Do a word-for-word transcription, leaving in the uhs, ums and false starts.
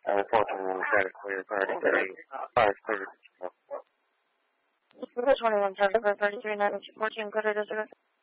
Uh, four twenty-one Saturday, clear, thirty-three, five thirty. twenty-one Saturday, thirty-three, nine fourteen, clear,